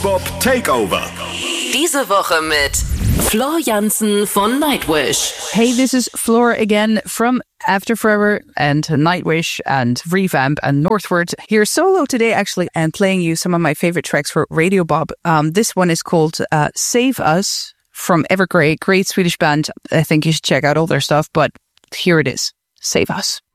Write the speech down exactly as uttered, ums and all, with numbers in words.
Bob Takeover. Diese Woche mit Floor Jansen von Nightwish. Hey, this is Floor again from After Forever and Nightwish and Revamp and Northward. Here solo today, actually, and playing you some of my favorite tracks for Radio Bob. Um, this one is called uh, Save Us from Evergrey. Great Swedish band. I think you should check out all their stuff, but here it is. Save Us.